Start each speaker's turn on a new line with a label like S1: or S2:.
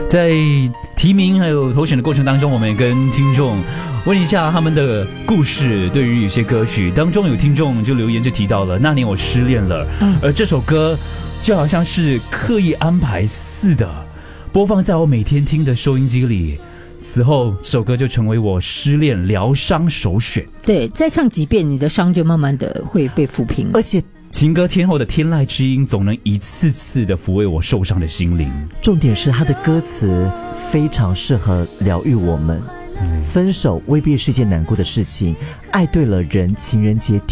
S1: 在提名还有投选的过程当中，我们也跟听众问一下他们的故事。对于有些歌曲当中，有听众就留言就提到了那年我失恋了，而这首歌就好像是刻意安排似的播放在我每天听的收音机里，此后这首歌就成为我失恋疗伤首选。
S2: 对，再唱几遍，你的伤就慢慢的会被抚平。
S3: 而且
S1: 情歌天后的天籁之音总能一次次的抚慰我受伤的心灵。
S3: 重点是他的歌词非常适合疗愈我们。分手未必是件难过的事情，爱对了人，情人节